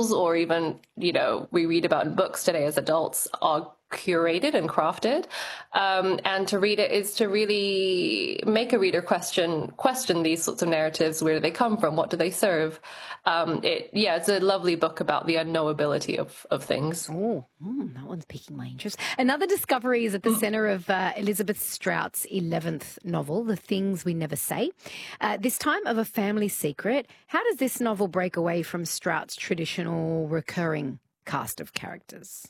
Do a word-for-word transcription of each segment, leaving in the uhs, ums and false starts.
novels or even, you know, we read about in books today as adults are curated and crafted. Um, and to read it is to really make a reader question question these sorts of narratives. Where do they come from? What do they serve? Um, it yeah, it's a lovely book about the unknowability of, of things. Oh, mm, that one's piquing my interest. Another discovery is at the mm. centre of uh, Elizabeth Strout's eleventh novel, The Things We Never Say. Uh, this time of a family secret. How does this novel break away from Strout's traditional recurring cast of characters?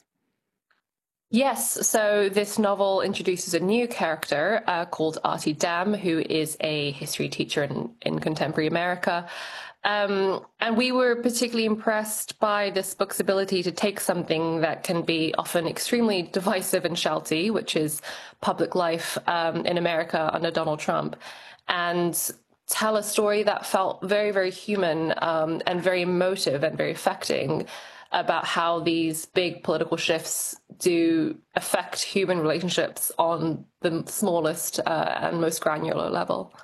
Yes, so this novel introduces a new character uh, called Artie Dam, who is a history teacher in, in contemporary America. Um, and we were particularly impressed by this book's ability to take something that can be often extremely divisive and shouty, which is public life um, in America under Donald Trump, and tell a story that felt very, very human um, and very emotive and very affecting, about how these big political shifts do affect human relationships on the smallest uh, and most granular level.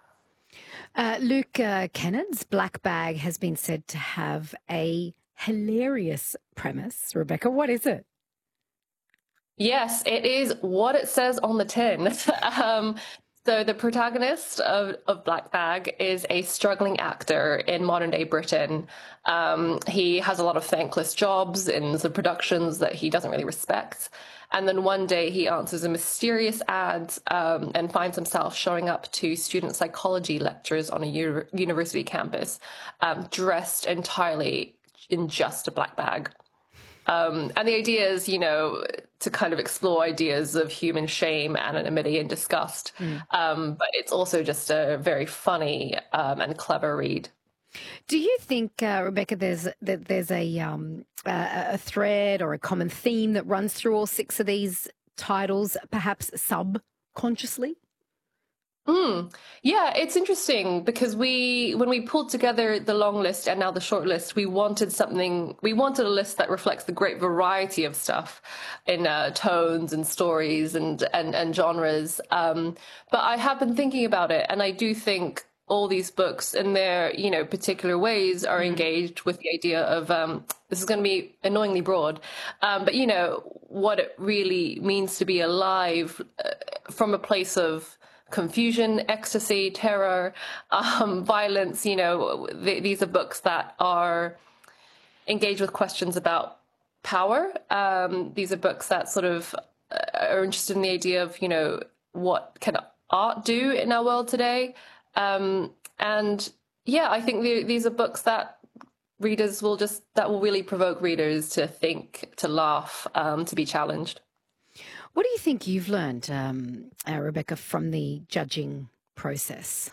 Uh, Luke uh, Kennard's Black Bag has been said to have a hilarious premise. Rebecca, what is it? Yes, it is what it says on the tin. um, So the protagonist of, of Black Bag is a struggling actor in modern day Britain. Um, he has a lot of thankless jobs in the productions that he doesn't really respect. And then one day he answers a mysterious ad um, and finds himself showing up to student psychology lectures on a u- university campus, um, dressed entirely in just a black bag. Um, and the idea is, you know, to kind of explore ideas of human shame, anonymity, and disgust. Mm. Um, but it's also just a very funny um, and clever read. Do you think, uh, Rebecca, there's that there's a um, a, a thread or a common theme that runs through all six of these titles, perhaps subconsciously? Mm. Yeah, it's interesting because we, when we pulled together the long list and now the short list, we wanted something, we wanted a list that reflects the great variety of stuff in uh, tones and stories and, and, and genres. Um, but I have been thinking about it, and I do think all these books in their, you know, particular ways are engaged with the idea of, um, this is going to be annoyingly broad, um, but, you know, what it really means to be alive uh, from a place of confusion, ecstasy, terror, um, violence. You know, th- these are books that are engaged with questions about power. Um, these are books that sort of uh, are interested in the idea of, you know, what can art do in our world today? Um, and yeah, I think the, these are books that readers will just, that will really provoke readers to think, to laugh, um, to be challenged. What do you think you've learned, um, uh, Rebecca, from the judging process?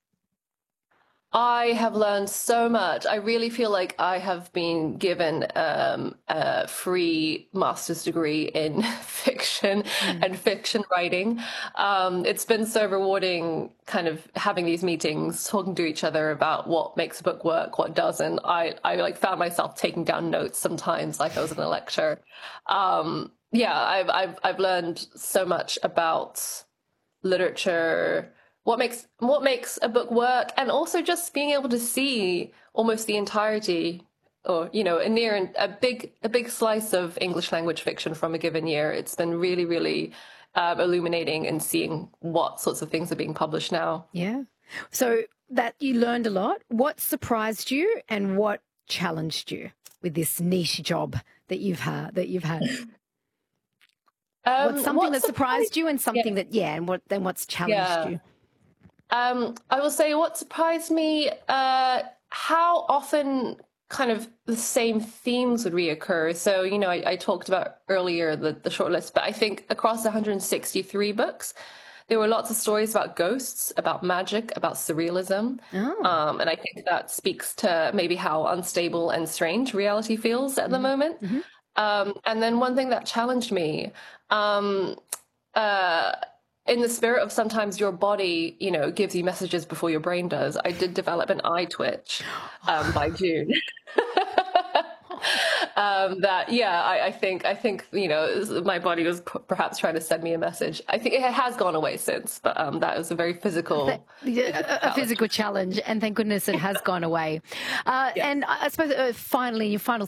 I have learned so much. I really feel like I have been given um, a free master's degree in fiction mm. and fiction writing. Um, it's been so rewarding kind of having these meetings, talking to each other about what makes a book work, what doesn't. I, I like found myself taking down notes sometimes like I was in a lecture. Um, yeah, I've, I've, I've learned so much about literature, what makes what makes a book work, and also just being able to see almost the entirety, or you know, a near a big a big slice of English language fiction from a given year. It's been really, really uh, illuminating in seeing what sorts of things are being published now. Yeah. So that you learned a lot. What surprised you, and what challenged you with this niche job that you've had? That you've had. Um, what's something what that surprised, surprised you, and something yeah. that yeah, and what then what's challenged yeah. you? Um, I will say what surprised me, uh, how often kind of the same themes would reoccur. So, you know, I, I talked about earlier the, the short list, but I think across one hundred sixty-three books, there were lots of stories about ghosts, about magic, about surrealism. Oh. Um, and I think that speaks to maybe how unstable and strange reality feels at mm-hmm. the moment. Mm-hmm. Um, and then one thing that challenged me, um, uh, in the spirit of sometimes your body, you know, gives you messages before your brain does, I did develop an eye twitch um, by June. um, that, yeah, I, I think, I think, you know, my body was p- perhaps trying to send me a message. I think it has gone away since, but um, that was a very physical, that, physical a, a physical challenge, and thank goodness it has gone away. Uh, yeah. And I suppose uh, finally, your final